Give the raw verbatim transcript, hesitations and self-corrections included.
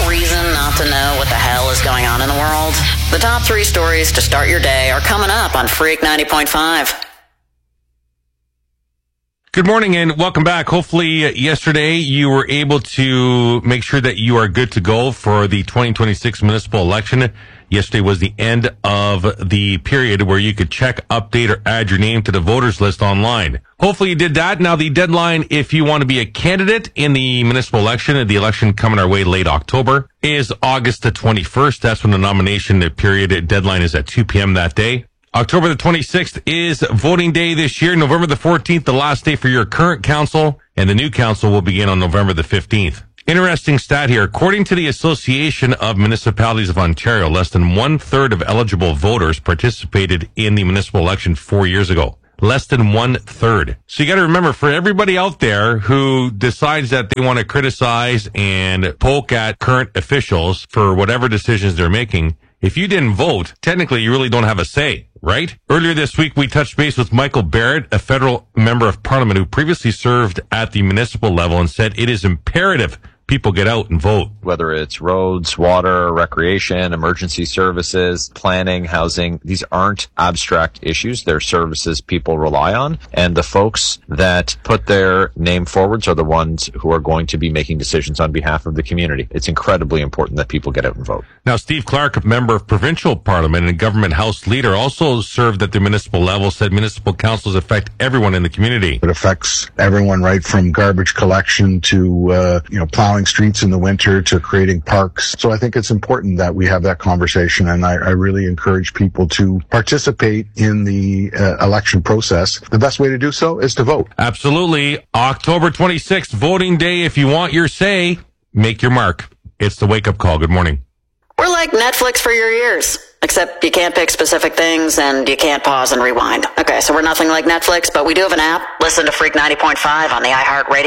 reason not to know what the hell is going on in the world? The top three stories to start your day are coming up on Freak ninety point five. Good morning and welcome back. Hopefully uh, yesterday you were able to make sure that you are good to go for the twenty twenty-six municipal election. Yesterday was the end of the period where you could check, update, or add your name to the voters list online. Hopefully you did that. Now the deadline, if you want to be a candidate in the municipal election, the election coming our way late October, is August the twenty-first. That's when the nomination period deadline is at two p.m. that day. October the twenty-sixth is voting day this year. November the fourteenth, the last day for your current council, and the new council will begin on November the fifteenth. Interesting stat here. According to the Association of Municipalities of Ontario, less than one-third of eligible voters participated in the municipal election four years ago. Less than one-third. So you got to remember, for everybody out there who decides that they want to criticize and poke at current officials for whatever decisions they're making, if you didn't vote, technically you really don't have a say, right? Earlier this week, we touched base with Michael Barrett, a federal member of parliament who previously served at the municipal level, and said it is imperative people get out and vote. Whether it's roads, water, recreation, emergency services, planning, housing, these aren't abstract issues. They're services people rely on. And the folks that put their name forwards are the ones who are going to be making decisions on behalf of the community. It's incredibly important that people get out and vote. Now, Steve Clark, a member of provincial parliament and government house leader, also served at the municipal level, said municipal councils affect everyone in the community. It affects everyone, right from garbage collection to, uh, you know, plowing streets in the winter to creating parks. So I think it's important that we have that conversation, and I, I really encourage people to participate in the uh, election process. The best way to do so is to vote. Absolutely. October twenty-sixth, voting day. If you want your say, make your mark. It's the wake-up call. Good morning. We're like Netflix for your ears, except you can't pick specific things and you can't pause and rewind. Okay, so we're nothing like Netflix, but we do have an app. Listen to Freak ninety point five on the iHeartRadio